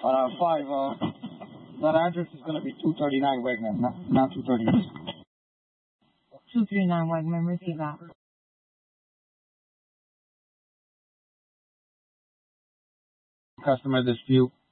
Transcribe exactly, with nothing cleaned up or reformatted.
On our five, uh, that address is going to be two thirty-nine Wegman, not, not two thirty-eight. two thirty-nine Wegman, receive that. Customer dispute.